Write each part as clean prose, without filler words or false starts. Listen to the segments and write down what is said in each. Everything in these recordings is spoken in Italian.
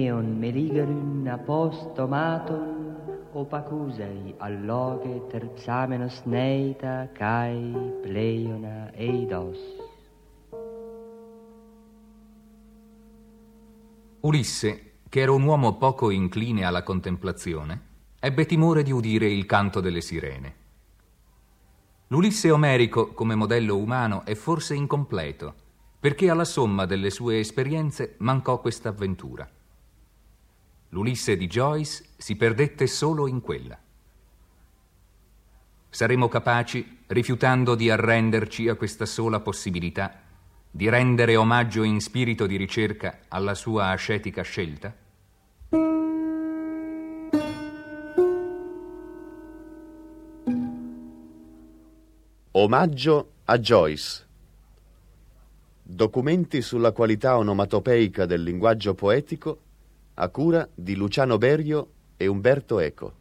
Eon meligerun apostomaton opacusei alloge terpsamenos neita kai pleiona eidos. Ulisse, che era un uomo poco incline alla contemplazione, ebbe timore di udire il canto delle sirene. L'Ulisse omerico, come modello umano, è forse incompleto, perché alla somma delle sue esperienze mancò questa avventura. L'Ulisse di Joyce si perdette solo in quella. Saremo capaci, rifiutando di arrenderci a questa sola possibilità, di rendere omaggio in spirito di ricerca alla sua ascetica scelta? Omaggio a Joyce. Documenti sulla qualità onomatopeica del linguaggio poetico a cura di Luciano Berio e Umberto Eco.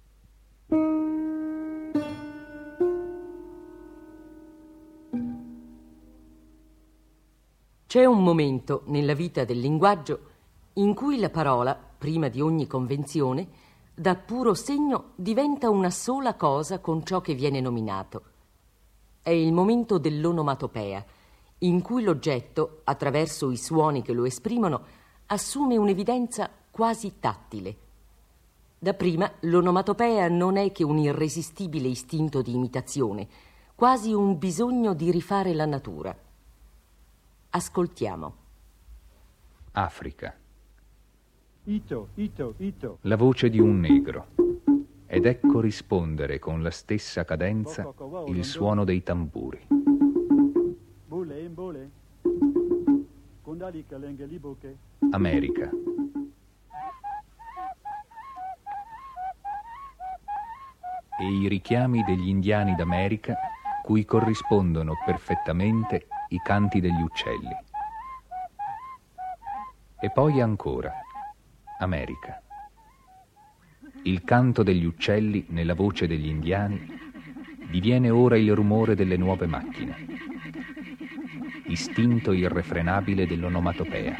C'è un momento nella vita del linguaggio in cui la parola, prima di ogni convenzione, da puro segno diventa una sola cosa con ciò che viene nominato. È il momento dell'onomatopea, in cui l'oggetto, attraverso i suoni che lo esprimono, assume un'evidenza quasi tattile. Dapprima l'onomatopea non è che un irresistibile istinto di imitazione, quasi un bisogno di rifare la natura. Ascoltiamo. Africa. Ito, ito, ito. La voce di un negro. Ed ecco rispondere con la stessa cadenza il suono dei tamburi. America. E i richiami degli indiani d'America, cui corrispondono perfettamente i canti degli uccelli. E poi ancora, America. Il canto degli uccelli nella voce degli indiani diviene ora il rumore delle nuove macchine, istinto irrefrenabile dell'onomatopea.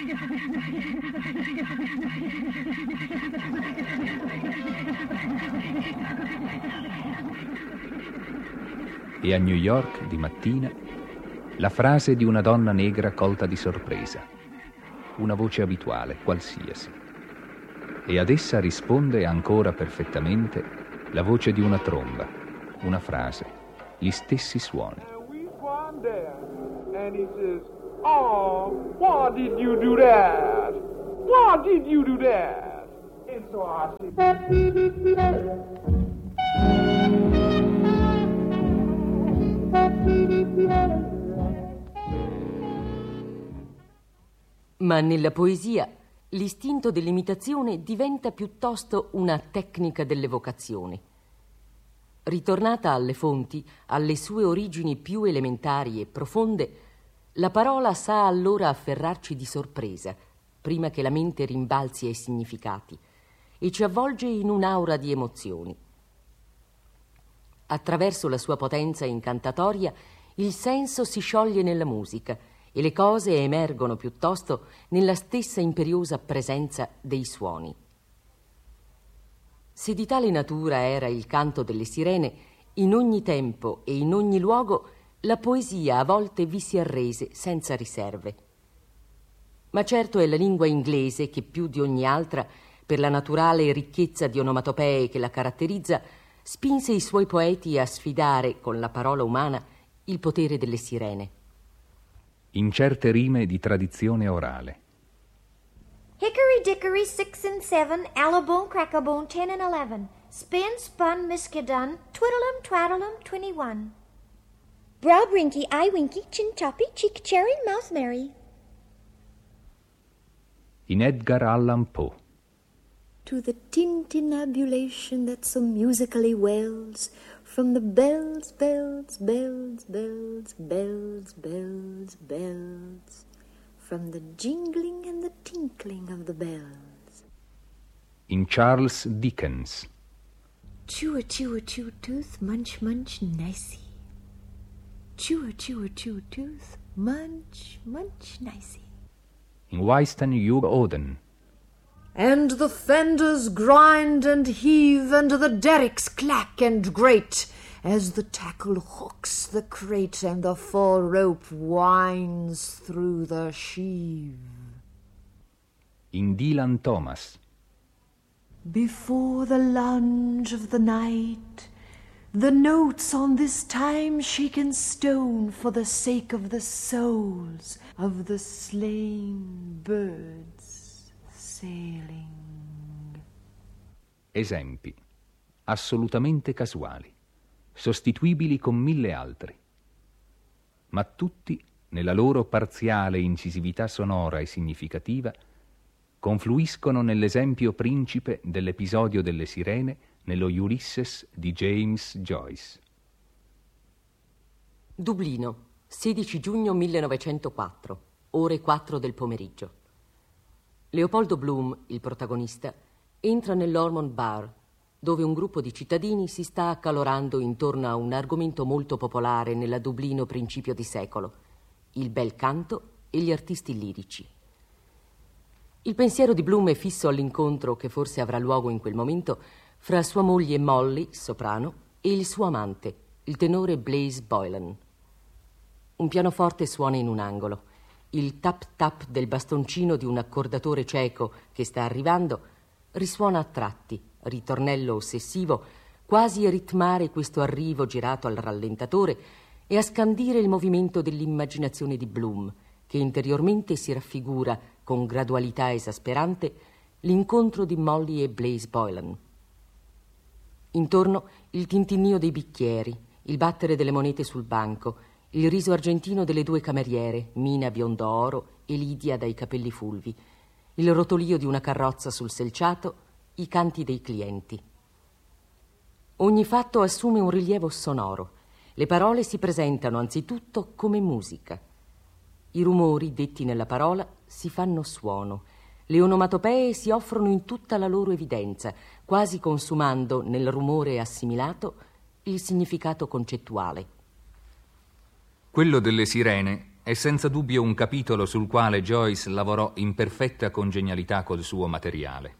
E a New York, di mattina, la frase di una donna negra colta di sorpresa, una voce abituale, qualsiasi. E ad essa risponde ancora perfettamente la voce di una tromba, una frase, gli stessi suoni. And he says, "Oh, why did you do that? Why did you do that?" And so I said, Ma nella poesia l'istinto dell'imitazione diventa piuttosto una tecnica dell'evocazione. Ritornata alle fonti, alle sue origini più elementari e profonde, la parola sa allora afferrarci di sorpresa, prima che la mente rimbalzi ai significati, e ci avvolge in un'aura di emozioni. Attraverso la sua potenza incantatoria, il senso si scioglie nella musica e le cose emergono piuttosto nella stessa imperiosa presenza dei suoni. Se di tale natura era il canto delle sirene, in ogni tempo e in ogni luogo la poesia a volte vi si arrese senza riserve. Ma certo è la lingua inglese che più di ogni altra, per la naturale ricchezza di onomatopee che la caratterizza, spinse i suoi poeti a sfidare con la parola umana il potere delle sirene. In certe rime di tradizione orale. Hickory dickory 6 and 7, allabone crackabone 10 and 11, spin spun miskadun, twiddlem twaddlem 21. Brow brinky, eye winky, chin choppy, cheek cherry, mouth merry. In Edgar Allan Poe. To the tintinnabulation that so musically wails from the bells, bells, bells, bells, bells, bells, bells, from the jingling and the tinkling of the bells. In Charles Dickens. Chew a tooth, munch munch nicey. Chew a tooth, munch munch nicey. In Wystan Hugh Auden. and the fenders grind and heave, and the derricks clack and grate, as the tackle hooks the crate, and the fore-rope winds through the sheave. In Dylan Thomas. Before the lunge of the night, the notes on this time-shaken stone, for the sake of the souls of the slain birds sailing. Esempi assolutamente casuali, sostituibili con 1000 altri, ma tutti, nella loro parziale incisività sonora e significativa, confluiscono nell'esempio principe dell'episodio delle sirene nello Ulysses di James Joyce. Dublino, 16 giugno 1904, ore 4 del pomeriggio. Leopoldo Bloom, il protagonista, entra nell'Ormond Bar, dove un gruppo di cittadini si sta accalorando intorno a un argomento molto popolare nella Dublino principio di secolo, il bel canto e gli artisti lirici. Il pensiero di Bloom è fisso all'incontro che forse avrà luogo in quel momento fra sua moglie Molly, soprano, e il suo amante, il tenore Blaise Boylan. Un pianoforte suona in un angolo. Il tap-tap del bastoncino di un accordatore cieco che sta arrivando risuona a tratti, ritornello ossessivo, quasi a ritmare questo arrivo girato al rallentatore e a scandire il movimento dell'immaginazione di Bloom, che interiormente si raffigura con gradualità esasperante l'incontro di Molly e Blaise Boylan. Intorno il tintinnio dei bicchieri, il battere delle monete sul banco, il riso argentino delle 2 cameriere, Mina biondo oro e Lidia dai capelli fulvi, il rotolio di una carrozza sul selciato, i canti dei clienti. Ogni fatto assume un rilievo sonoro. Le parole si presentano anzitutto come musica. I rumori detti nella parola si fanno suono. Le onomatopee si offrono in tutta la loro evidenza, quasi consumando nel rumore assimilato il significato concettuale. Quello delle sirene è senza dubbio un capitolo sul quale Joyce lavorò in perfetta congenialità col suo materiale.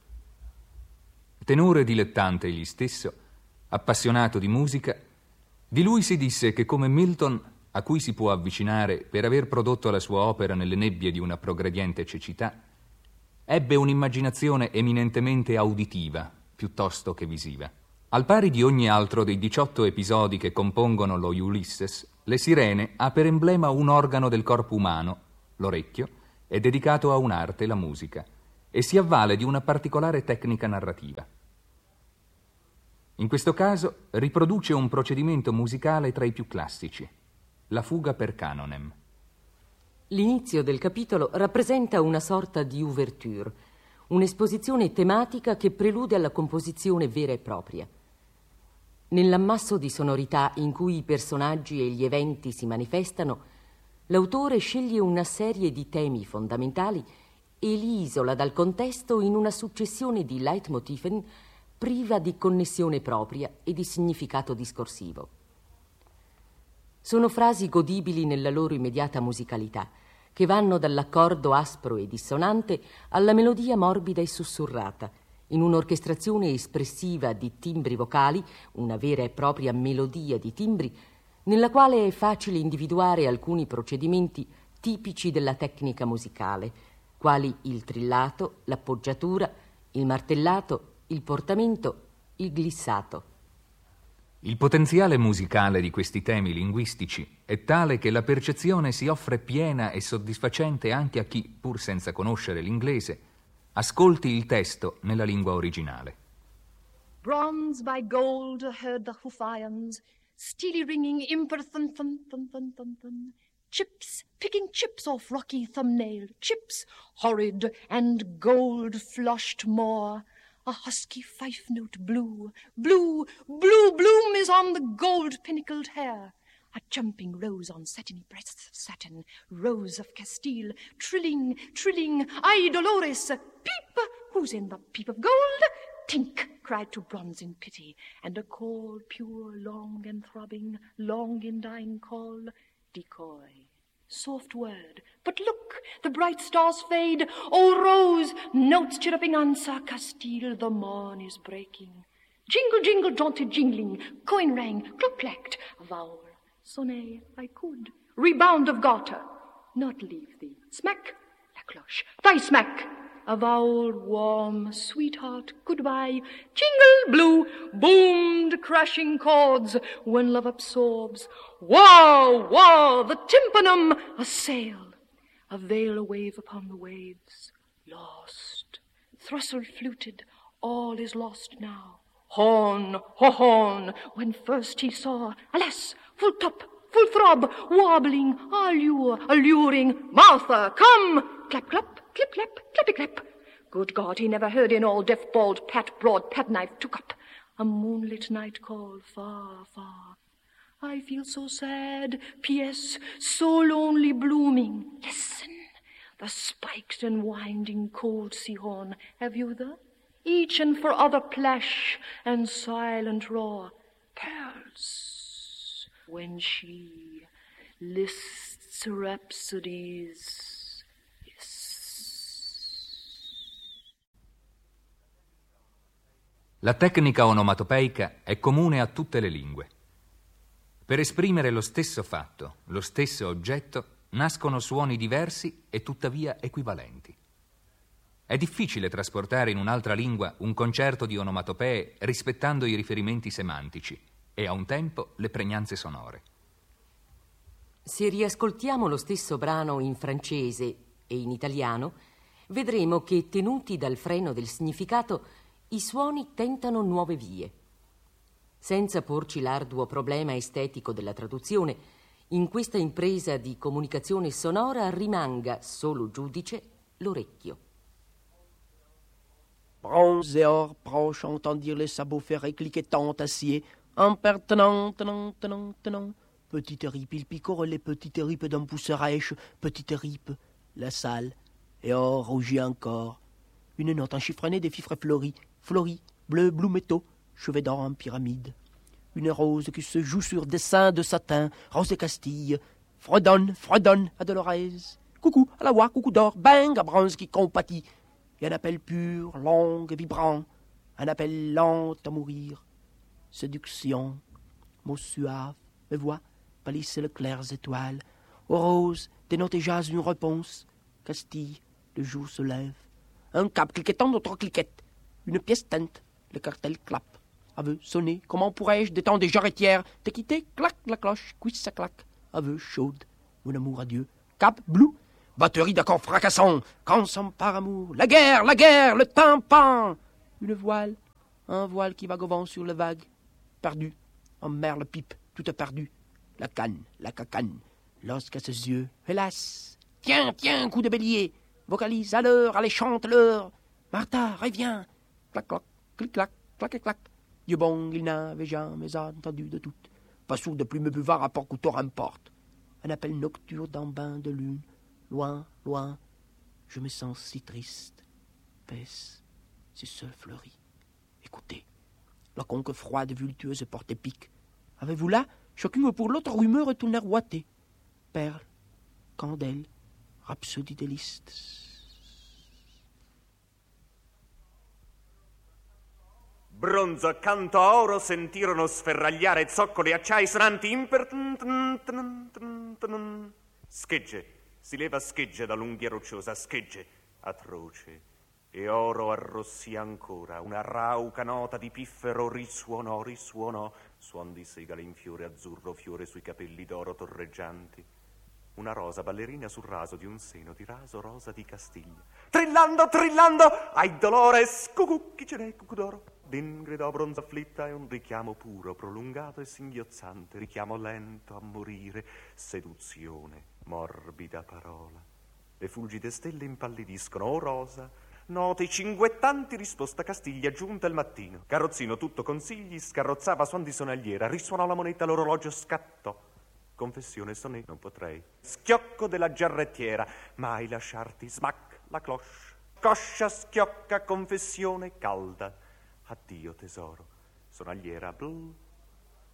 Tenore dilettante egli stesso, appassionato di musica, di lui si disse che come Milton, a cui si può avvicinare per aver prodotto la sua opera nelle nebbie di una progrediente cecità, ebbe un'immaginazione eminentemente auditiva piuttosto che visiva. Al pari di ogni altro dei 18 episodi che compongono lo Ulysses, Le Sirene ha per emblema un organo del corpo umano, l'orecchio, è dedicato a un'arte, la musica, e si avvale di una particolare tecnica narrativa. In questo caso riproduce un procedimento musicale tra i più classici, la fuga per canonem. L'inizio del capitolo rappresenta una sorta di ouverture, un'esposizione tematica che prelude alla composizione vera e propria. Nell'ammasso di sonorità in cui i personaggi e gli eventi si manifestano, l'autore sceglie una serie di temi fondamentali e li isola dal contesto in una successione di leitmotiven priva di connessione propria e di significato discorsivo. Sono frasi godibili nella loro immediata musicalità, che vanno dall'accordo aspro e dissonante alla melodia morbida e sussurrata, in un'orchestrazione espressiva di timbri vocali, una vera e propria melodia di timbri, nella quale è facile individuare alcuni procedimenti tipici della tecnica musicale, quali il trillato, l'appoggiatura, il martellato, il portamento, il glissato. Il potenziale musicale di questi temi linguistici è tale che la percezione si offre piena e soddisfacente anche a chi, pur senza conoscere l'inglese, ascolti il testo nella lingua originale. Bronze by gold heard the hoof irons, steely ringing imper thun thun thun thun thun thun. Chips, picking chips off rocky thumbnail, chips, horrid and gold-flushed more. A husky fife note blue, blue, blue, bloom is on the gold-pinnacled hair. A jumping rose on satiny breasts of satin, rose of Castile, trilling, trilling, ay Dolores, peep, who's in the peep of gold? Tink, cried to bronze in pity, and a call pure, long and throbbing, long in dying call, decoy, soft word. But look, the bright stars fade. Oh, Rose, notes chirruping answer, Castile, the morn is breaking. Jingle, jingle, jaunty jingling, coin rang, cluck-clacked, vowel, sonnet, I could, rebound of garter, not leave thee. Smack, la cloche, thy smack, a vowel, warm, sweetheart, goodbye. Jingle, blue, boomed, crashing chords, when love absorbs. Wah, wah, the tympanum, a sail, a veil, a wave upon the waves. Lost, thrustle fluted, all is lost now. Horn, ho, horn, when first he saw, alas, full top, full throb, wobbling, allure, alluring, Martha, come! Clap, clap, clip, clap, clappy, clap. Good God, he never heard in all deaf, bald, pat, broad, pat knife took up a moonlit night call far, far. I feel so sad, P.S., so lonely blooming. Listen, the spiked and winding cold sea horn, have you the? Each and for other plash and silent roar, pearls, when she lists rhapsodies. La tecnica onomatopeica è comune a tutte le lingue. Per esprimere lo stesso fatto, lo stesso oggetto, nascono suoni diversi e tuttavia equivalenti. È difficile trasportare in un'altra lingua un concerto di onomatopee rispettando i riferimenti semantici e a un tempo le pregnanze sonore. Se riascoltiamo lo stesso brano in francese e in italiano, vedremo che, tenuti dal freno del significato, i suoni tentano nuove vie. Senza porci l'arduo problema estetico della traduzione, in questa impresa di comunicazione sonora rimanga solo giudice l'orecchio. Bronze et or, proche, entend dire les sabots ferrés cliquetant acier, impertinent, tenant, tenant, tenant. Petite ripe, il picore les petites ripes d'un pouce rêche, petite ripe, la salle, et or, rougit encore. Une note enchiffronnée des fifres fleuris, fleuris, bleu, blue métaux, cheveux d'or en pyramide. Une rose qui se joue sur des seins de satin, rose de Castille, fredonne, fredonne à Dolorès. Coucou, à la voix, coucou d'or, bang, à bronze qui compatit. Et un appel pur, long et vibrant, un appel lent à mourir. Séduction, mots suaves, mes voix, palissent les claires étoiles. Aux roses, des notes et jazz, une réponse. Castille, le jour se lève. Un cap cliquetant, d'autres cliquettes. Une pièce teinte, le cartel clappe. Aveu sonné, comment pourrais-je, des temps des jarretières, te quitter, clac, la cloche, cuisse, ça claque. Aveu chaude, mon amour adieu. Cap, bleu, batterie d'accords fracassants, quand s'empare amour, la guerre, le tympan. Une voile, un voile qui vague au vent sur les vagues, perdu, en mer le pipe, tout est perdu. La canne, la cacane, lorsqu'à ses yeux, hélas, tiens, tiens, coup de bélier, vocalise à l'heure, allez, chante l'heure. Martha, reviens, clac, clac, clic, clac, clac et clac. Dieu bon, il n'avait jamais entendu de toutes, pas sourd de plume buvard à port couteau importe. Un appel nocturne d'un bain de lune, loin, loin, je me sens si triste. Pèse, c'est seul fleuri. Écoutez, la conque froide, vultueuse, porte épique. Avez-vous là, chacune pour l'autre rumeur retournèrent ouaté. Perles, candelles, rhapsodie des listes. Bronzo accanto a oro sentirono sferragliare zoccoli acciai sonanti schegge, si leva schegge dall'unghia rocciosa, schegge atroce, e oro arrossì ancora, una rauca nota di piffero risuonò, risuonò, suon di segale in fiore azzurro, fiore sui capelli d'oro torreggianti. Una rosa ballerina sul raso di un seno di raso rosa di Castiglia. Trillando, trillando, ai dolores, cucù, chi ce n'è, cucù d'oro? Din gridò bronzo afflitta e un richiamo puro, prolungato e singhiozzante, richiamo lento a morire, seduzione, morbida parola. Le fulgide stelle impallidiscono, oh rosa, note cinguettanti, risposta Castiglia, giunta il mattino. Carrozzino tutto consigli, scarrozzava suon di sonagliera, risuonò la moneta, l'orologio scattò. Confessione sonè, non potrei. Schiocco della giarrettiera, mai lasciarti, smac, la cloche. Coscia, schiocca, confessione calda. Addio tesoro, sonagliera blu,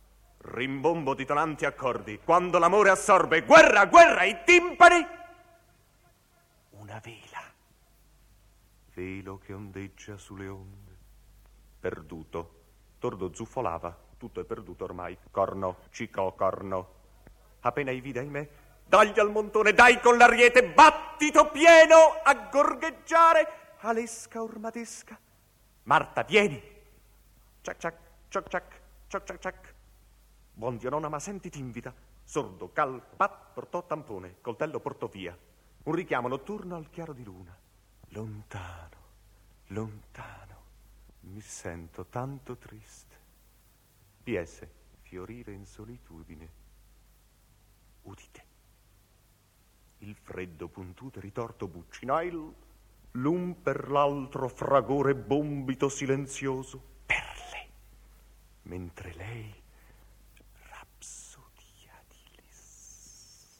rimbombo di tonanti accordi, quando l'amore assorbe, guerra, guerra, i timpani. Una vela, velo che ondeggia sulle onde, perduto, tordo zuffolava, tutto è perduto ormai, corno, ciclo, corno. Appena i vide, ahimè, dagli al montone, dai con l'ariete, battito pieno a gorgheggiare, alesca ormadesca. Marta, vieni! Ciac ciac, ciac ciac, ciac ciac ciac. Buon Dio nonna, ma senti t'invita. Sordo, cal, pat, portò tampone, coltello portò via. Un richiamo notturno al chiaro di luna. Lontano, lontano, mi sento tanto triste. PS, fiorire in solitudine. Udite. Il freddo puntuto e ritorto buccinail, l'un per l'altro fragore bombito silenzioso, perle, mentre lei rapsodia di lis.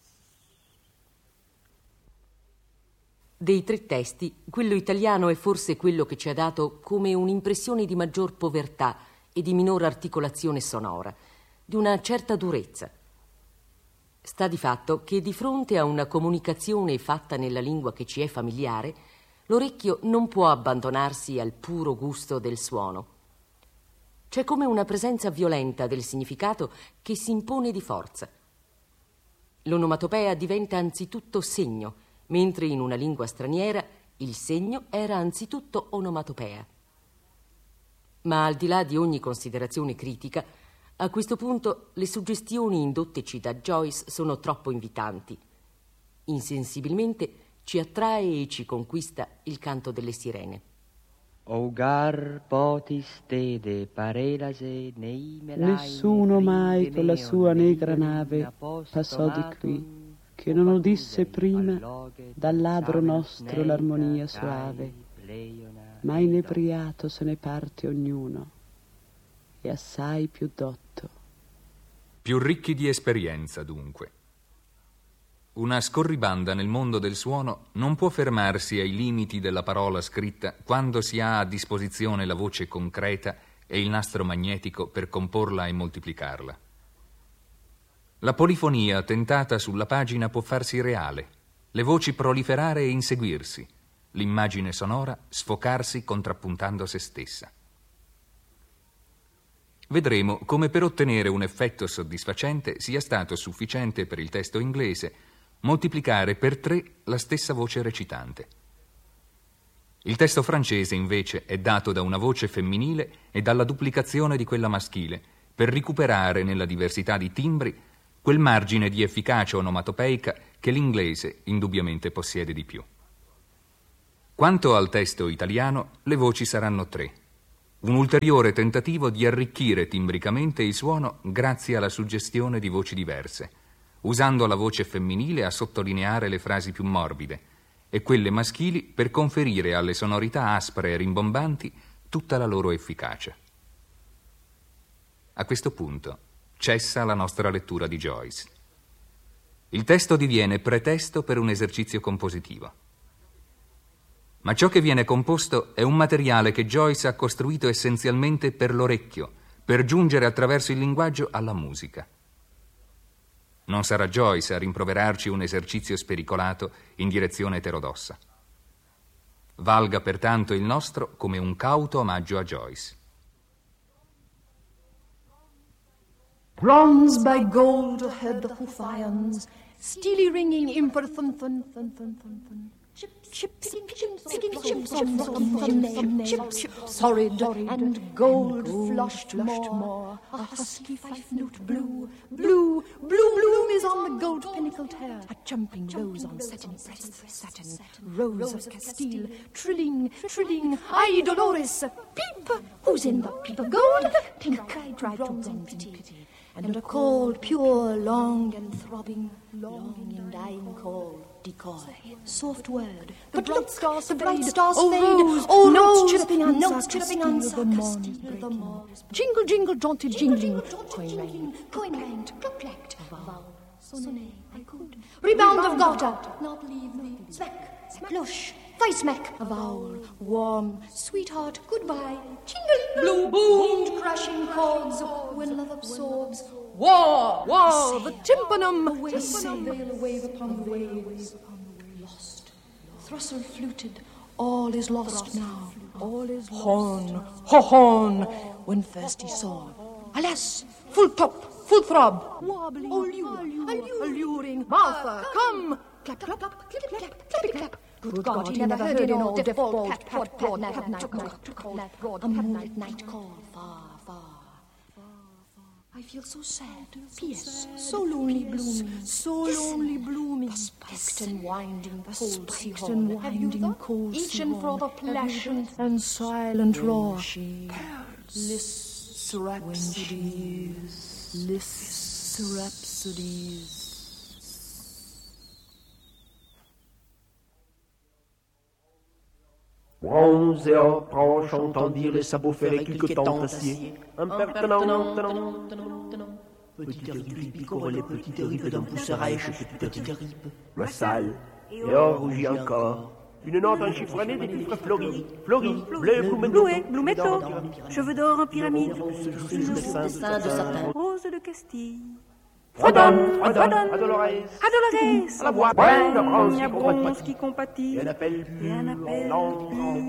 Dei tre testi, quello italiano è forse quello che ci ha dato come un'impressione di maggior povertà e di minor articolazione sonora, di una certa durezza. Sta di fatto che di fronte a una comunicazione fatta nella lingua che ci è familiare, l'orecchio non può abbandonarsi al puro gusto del suono. C'è come una presenza violenta del significato che si impone di forza. L'onomatopea diventa anzitutto segno, mentre in una lingua straniera il segno era anzitutto onomatopea. Ma al di là di ogni considerazione critica, a questo punto le suggestioni indotteci da Joyce sono troppo invitanti. Insensibilmente ci attrae e ci conquista il canto delle sirene. Ogar potis tede parelase nei melai. Nessuno mai con la sua negra nave passò di qui, che non udisse prima dal labbro nostro l'armonia soave, ma inebriato se ne parte ognuno, e assai più dotto. Più ricchi di esperienza, dunque. Una scorribanda nel mondo del suono non può fermarsi ai limiti della parola scritta quando si ha a disposizione la voce concreta e il nastro magnetico per comporla e moltiplicarla. La polifonia tentata sulla pagina può farsi reale, le voci proliferare e inseguirsi, l'immagine sonora sfocarsi contrappuntando se stessa. Vedremo come per ottenere un effetto soddisfacente sia stato sufficiente per il testo inglese moltiplicare per 3 la stessa voce recitante. Il testo francese, invece, è dato da una voce femminile e dalla duplicazione di quella maschile, per recuperare nella diversità di timbri quel margine di efficacia onomatopeica che l'inglese indubbiamente possiede di più. Quanto al testo italiano, le voci saranno 3. Un ulteriore tentativo di arricchire timbricamente il suono grazie alla suggestione di voci diverse, usando la voce femminile a sottolineare le frasi più morbide e quelle maschili per conferire alle sonorità aspre e rimbombanti tutta la loro efficacia. A questo punto cessa la nostra lettura di Joyce. Il testo diviene pretesto per un esercizio compositivo. Ma ciò che viene composto è un materiale che Joyce ha costruito essenzialmente per l'orecchio, per giungere attraverso il linguaggio alla musica. Non sarà Joyce a rimproverarci un esercizio spericolato in direzione eterodossa. Valga pertanto il nostro come un cauto omaggio a Joyce. Bronze by gold heard the hoof irons, steely ringing imper thun thun thun thun thun thun. Chips, picking chips off thumbnail, chips, horrid and gold flushed more. A husky five-note blue, blue, blue bloom is on the gold pinnacled hair. A jumping rose on satin breasts, satin, rose of Castile, trilling, trilling, ay Dolores, peep, who's in the peep of gold? Pink cried to bronze in pity. And a cold, pure, long and throbbing, long and dying call, decoy, soft word. The bright stars fade, oh notes chirping answer, the morn. Jingle, jingle, jaunty jingling, coin ranked, clacked, vowel, sonnet, I could. Rebound of garter, not leave me, smack, splush. Thigh smack, a vowel, warm, sweetheart, goodbye, jingling, blue boomed, crashing chords, when love absorbs, War! War! The tympanum! The sail a wave upon the waves. Lost. Thrustle fluted. All is lost now. All is lost. Horn! Horn! When first he saw. Alas! Full top! Full throb! Wobbling! Alluring! Martha! Come! Clap, clap, clap, clip, clap, clap, clap. Good God, he never heard in all deaf bald, pat, pat, a moonlit night call, far, far. I feel so sad, P.S. So lonely blooming, Spiked and winding cold sea hall. Each and for the plash and silent roar. Lists rhapsodies. Bronze et or branche, entend dire les sabots ferrés cliquetants d'acier. Impertinent. Petite ripe picore, les petites ripes d'un pousseur rêche, petite ripe. Ma salle, et or rougit encore. Une note enchiffronnée des chiffres fleuris. Bleu, Blumetto. Cheveux d'or en pyramide. Dessin de satin. Rose de Castille. Fredonne, à Dolores. À la boîte, il y a bronze qui compatit. Et un appel lent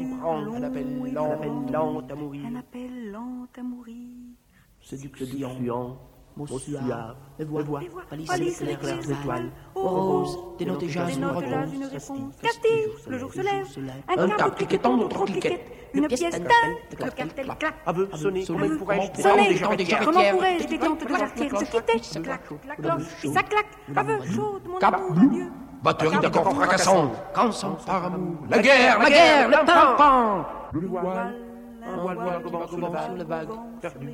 à mourir. Séduction, mots suaves, mes voix, palissent clairs d'étoiles. Rose, dénote déjà une réponse. Castille, le jour se lève. Un cap cliquetant, notre cliquette. Une pièce d'un, clac. Aveu, sonner, comment pourrais-je Comment pourrais-je détente de jarretière se quitter? Ça claque, la cloche, puis ça claque. Aveu, chaude, mon amour de Dieu. Batterie d'accords fracassants, quand par amour. La guerre, le tympan. Le voile, un voile commence sur la vague. Perdu,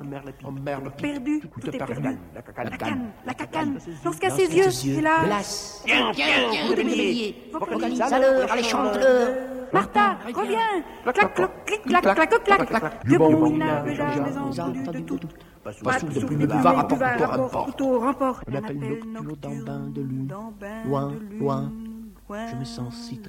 tout est perdu. La cacane, lorsqu'à ses yeux, hélas. Tiens, vous déliez. Vocalise-leur, allez, chante-leur. Martha, reviens. Clac, clac. Debout, il n'avait jamais entendu de tout. Pas souffle de plume de buvard, rapport au remport. On appelle nocturne dans bain de lune. Loin, je me sens si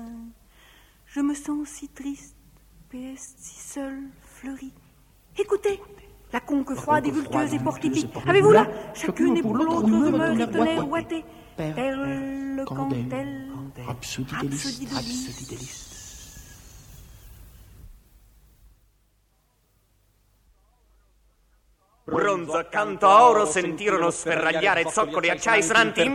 triste. PS si seul, fleuri. Écoutez, la conque froide et vultueuse et fortifie. Avez-vous là, chacune et pour l'autre, rumeur et tonnerre ouaté. Perle, candelle, rhapsodie délice. Bronzo accanto a oro sentirono sferragliare zoccoli acciai sonanti.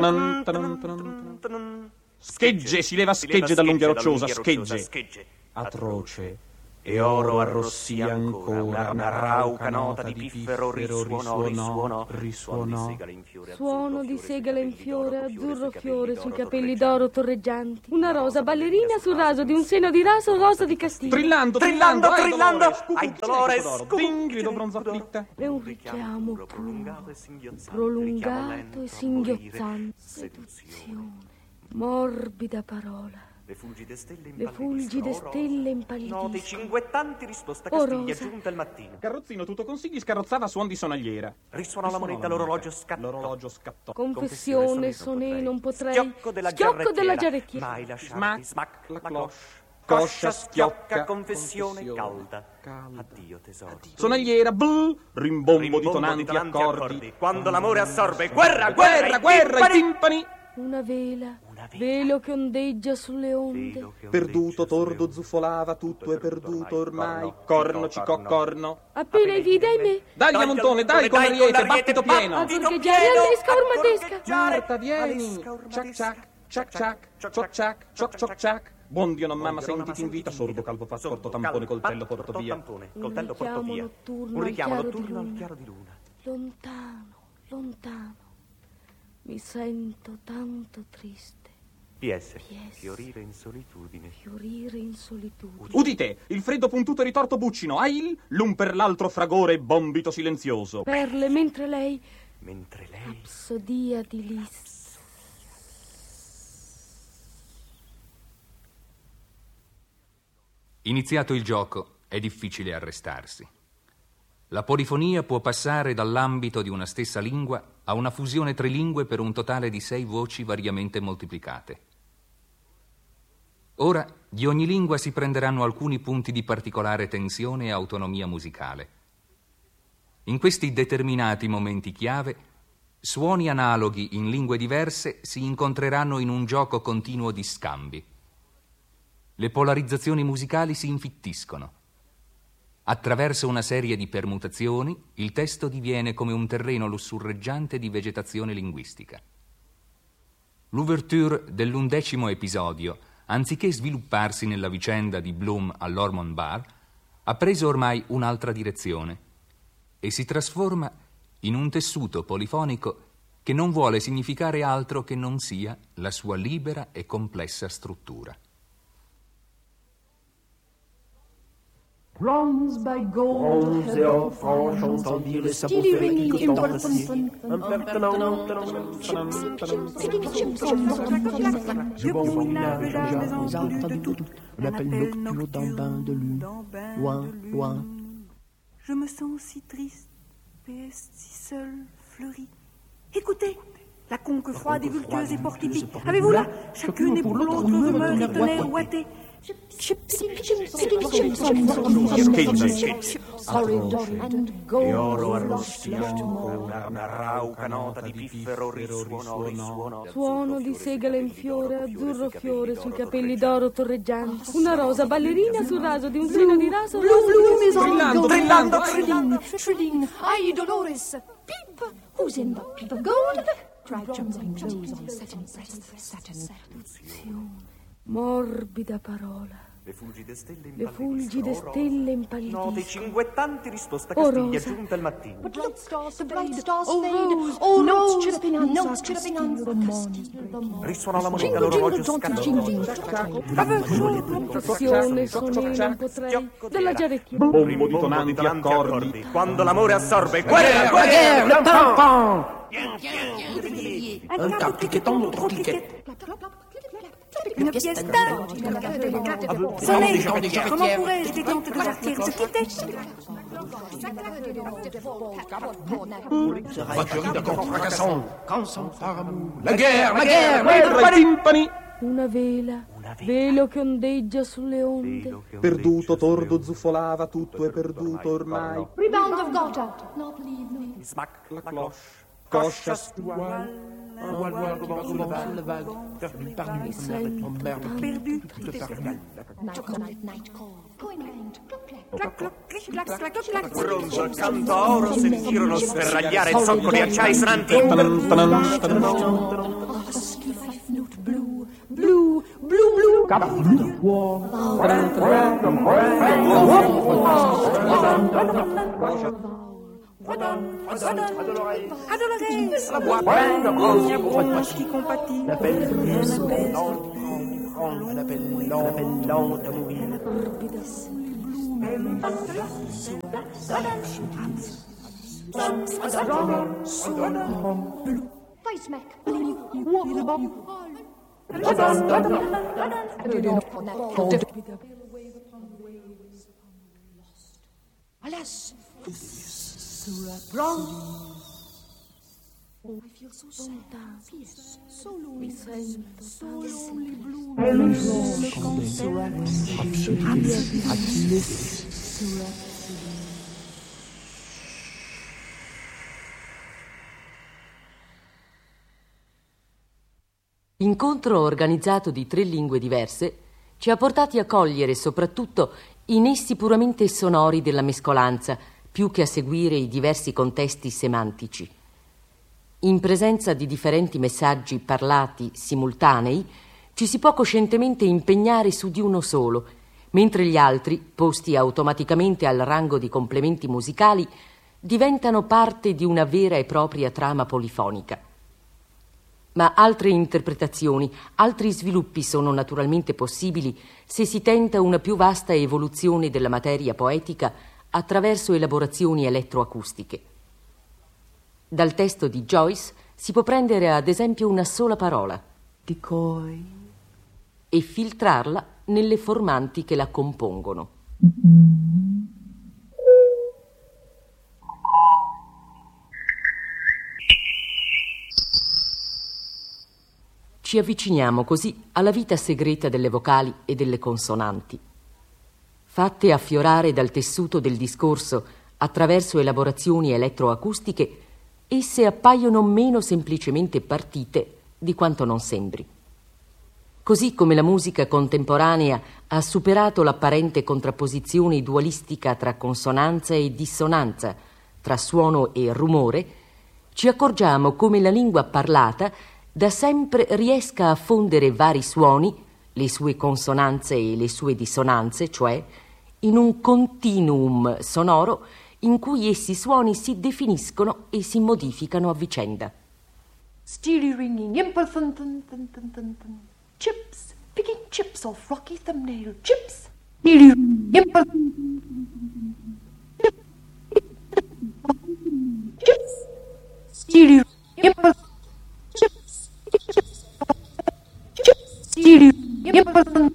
Schegge, si leva schegge dall'unghia rocciosa, schegge. Atroce. E oro arrossì ancora una rauca nota di piffero risuonò. Suono di segala in fiore, azzurro fiore sui capelli d'oro torreggianti. Una rosa ballerina sul raso di un seno di raso rosa di Castiglia. Trillando. Ai dolore, grido bronzo afflitta. È un richiamo prolungato e singhiozzante. Seduzione, morbida parola. Le fulgide stelle impallidiscono. Note cinguettanti risposta Castiglia giunta al mattino. Carrozzino tutto consigli scarrozzava a suon di sonagliera. Risuonò la moneta, l'orologio scattò. Confessione, sonei, non potrei. Schiocco della giarrettiera. Mai lasciarti, smac, la cloche. Coscia schiocca, confessione calda. Addio tesoro. Sonagliera, rimbombo di tonanti accordi. Quando l'amore assorbe, guerra, i timpani. Una vela, velo che ondeggia sulle onde. Perduto, tordo, zuffolava, tutto è perduto ormai. Corno, cicoccorno. Appena i vide me. Dagli a montone, dai con ariete, battito pieno. A gorgheggiare all'esca ormadesca. Marta, vieni. Ciac. Buon Dio, non mamma, sentiti in vita. Sordo, calvo, passporto, tampone, coltello, porto via. Un richiamo notturno al chiaro di luna. Lontano. Mi sento tanto triste. PS. Fiorire in solitudine. Udite, il freddo puntuto e ritorto buccino, ail, l'un per l'altro fragore bombito silenzioso. Perle mentre lei. Rapsodia di lis. Iniziato il gioco, è difficile arrestarsi. La polifonia può passare dall'ambito di una stessa lingua a una fusione trilingue per un totale di 6 voci variamente moltiplicate. Ora, di ogni lingua si prenderanno alcuni punti di particolare tensione e autonomia musicale. In questi determinati momenti chiave, suoni analoghi in lingue diverse si incontreranno in un gioco continuo di scambi. Le polarizzazioni musicali si infittiscono. Attraverso una serie di permutazioni, il testo diviene come un terreno lussurreggiante di vegetazione linguistica. L'ouverture dell'11° episodio, anziché svilupparsi nella vicenda di Bloom all'Ormond Bar, ha preso ormai un'altra direzione e si trasforma in un tessuto polifonico che non vuole significare altro che non sia la sua libera e complessa struttura. Bronze by gold, Bronze et or franche, entend dire les sabots ferrés cliquetants d'acier. Impertinent, du bon village, j'ai entendu tout. On appelle nocturne dans bain de lune. Loin, loin. Je me sens si triste, PS si seule, fleurie. Écoutez, la conque froide et vultueuse et portifique. Avez-vous là, chacune et pour l'autre, rumeur et tonnerre ouaté. E oro arrostiamo, una rauca nota di piffero risuonò. Suono di segale in fiore, azzurro fiore sui capelli d'oro torreggianti. Una rosa ballerina sul raso di un seno di raso. brillando, trilling. Ai, Dolores, peep, who's in the peep of gold? Dry jumping toes on satin. Morbida parola. Le fulgide stelle impallidiscono. Note cinguettanti risposta castiglia giunta al mattino. The bright stars fade. Oh, notes chirping on. Risuona la moneta l'orologio scandaloso. Passione, sonno, non potrei. Della giarecchia. Bombo di tonanti accordi. Quando l'amore assorbe Guerre, le pan. Un cap cliquetant, l'autre cliquette. Une fiesta. Soleil, comment pourrais-je les comptes de jarretière se quitter? Batterie d'accords fracassants, quand sans par amour. La guerre, timpani. Una vela, velo che ondeggia sulle onde. Perduto, tordo, zuffolava, tutto è perduto ormai. Rebound of Gotha. Not leave me. Smack la cloche. Coscia stuale. Un voile qui va sur le vague. Perdu, perdu. Tout est perdu. Night call. Going round. Clac. Bronzo accanto a oro sentirono sferragliare zoccoli acciai sonanti. Husky five note blue. Adolores, la boîte qui compatit. L'appel lent à mourir. Face Mac. Alas. Wrong. I feel so sad, so lonely, so lonely blue. L'incontro organizzato di 3 lingue diverse ci ha portati a cogliere soprattutto i nessi puramente sonori della mescolanza, più che a seguire i diversi contesti semantici. In presenza di differenti messaggi parlati simultanei, ci si può coscientemente impegnare su di uno solo, mentre gli altri, posti automaticamente al rango di complementi musicali, diventano parte di una vera e propria trama polifonica. Ma altre interpretazioni, altri sviluppi sono naturalmente possibili se si tenta una più vasta evoluzione della materia poetica attraverso elaborazioni elettroacustiche. Dal testo di Joyce si può prendere ad esempio una sola parola, decoy, e filtrarla nelle formanti che la compongono. Ci avviciniamo così alla vita segreta delle vocali e delle consonanti. Fatte affiorare dal tessuto del discorso attraverso elaborazioni elettroacustiche, esse appaiono meno semplicemente partite di quanto non sembri. Così come la musica contemporanea ha superato l'apparente contrapposizione dualistica tra consonanza e dissonanza, tra suono e rumore, ci accorgiamo come la lingua parlata da sempre riesca a fondere vari suoni, le sue consonanze e le sue dissonanze, cioè in un continuum sonoro in cui essi suoni si definiscono e si modificano a vicenda. Steely ringing, chips, picking chips off rocky thumbnail, chips, steely ringing, chips, steely ringing, chips, steely ringing.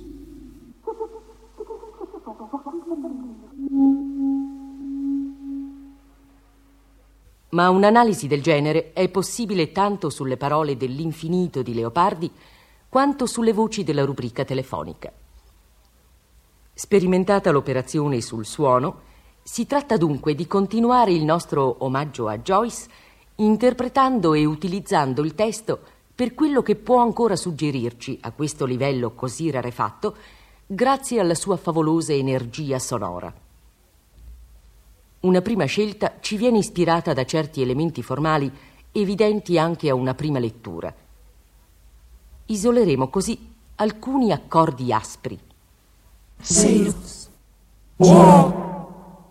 Ma un'analisi del genere è possibile tanto sulle parole dell'infinito di Leopardi quanto sulle voci della rubrica telefonica. Sperimentata l'operazione sul suono, si tratta dunque di continuare il nostro omaggio a Joyce interpretando e utilizzando il testo per quello che può ancora suggerirci a questo livello così rarefatto grazie alla sua favolosa energia sonora. Una prima scelta ci viene ispirata da certi elementi formali evidenti anche a una prima lettura. Isoleremo così alcuni accordi aspri. Sails, war,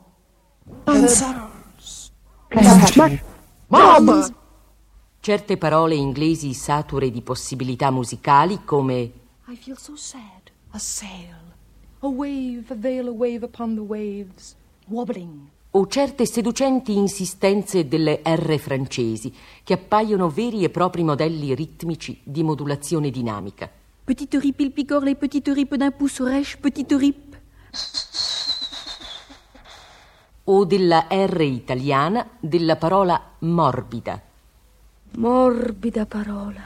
answers, mob. Certe parole inglesi sature di possibilità musicali come I feel so sad, a sail, a wave, a veil, a wave upon the waves, wobbling. O certe seducenti insistenze delle R francesi che appaiono veri e propri modelli ritmici di modulazione dinamica. Petite rip, il picor, les petites ripes d'un pouce rêche, petite rip. O della R italiana della parola morbida. Morbida parola.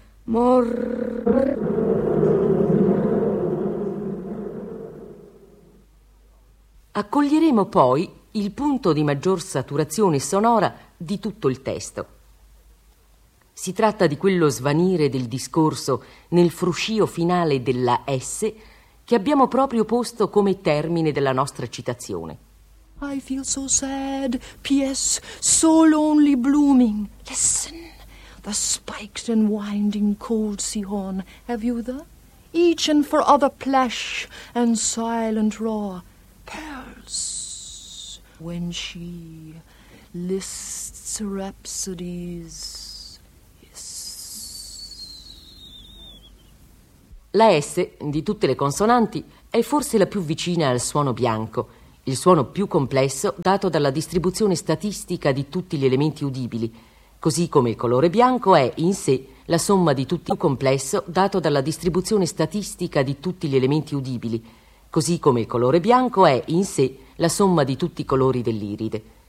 Accoglieremo poi il punto di maggior saturazione sonora di tutto il testo. Si tratta di quello svanire del discorso nel fruscio finale della S che abbiamo proprio posto come termine della nostra citazione. I feel so sad, P.S. so lonely blooming. Listen, the spiked and winding cold sea horn, have you the? Each and for other plash and silent roar, pearls. When she lists rhapsodies. La S di tutte le consonanti è forse la più vicina al suono bianco, il suono più complesso dato dalla distribuzione statistica di tutti gli elementi udibili, così come il colore bianco è in sé la somma di tutti complesso dato dalla distribuzione statistica di tutti gli elementi udibili, così come il colore bianco è in sé la somma di tutti i colori dell'iride.